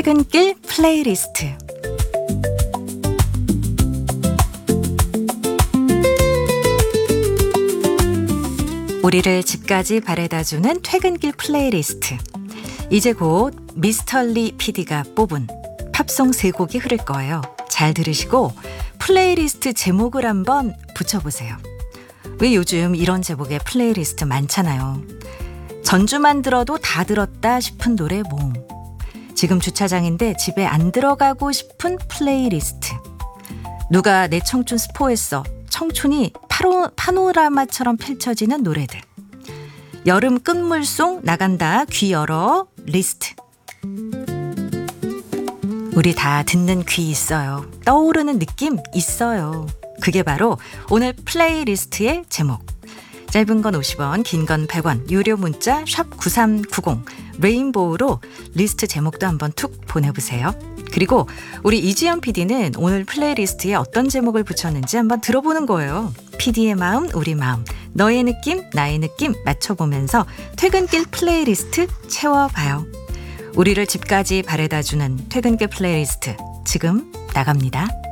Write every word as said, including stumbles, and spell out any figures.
퇴근길 플레이리스트. 우리를 집까지 바래다주는 퇴근길 플레이리스트. 이제 곧 미스터리 피디가 뽑은 팝송 세 곡이 흐를 거예요. 잘 들으시고 플레이리스트 제목을 한번 붙여보세요. 왜 요즘 이런 제목의 플레이리스트 많잖아요. 전주만 들어도 다 들었다 싶은 노래 모음. 지금 주차장인데 집에 안 들어가고 싶은 플레이리스트. 누가 내 청춘 스포했어. 청춘이 파로, 파노라마처럼 펼쳐지는 노래들. 여름 끝물송 나간다 귀 열어 리스트. 우리 다 듣는 귀 있어요. 떠오르는 느낌 있어요. 그게 바로 오늘 플레이리스트의 제목. 짧은 건 오십 원, 긴 건 백 원, 유료 문자 샵 구삼구공 레인보우로 리스트 제목도 한번 툭 보내보세요. 그리고 우리 이지연 피디는 오늘 플레이리스트에 어떤 제목을 붙였는지 한번 들어보는 거예요. 피디의 마음, 우리 마음, 너의 느낌, 나의 느낌 맞춰보면서 퇴근길 플레이리스트 채워봐요. 우리를 집까지 바래다주는 퇴근길 플레이리스트 지금 나갑니다.